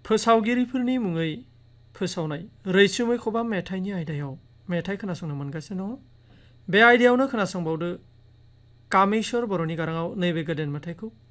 फोसावगिरिफोरनि मुङै फोसावनाय रैसुमै खबाम मेथाइनि आयदायाव मेथाइ खोनासंनो मोनगासिनो दङ। बे आयदायावनो खोनासंबावदो कामेस्वर बर'नि गाराङाव नैबे गोदान मेथाइखौ।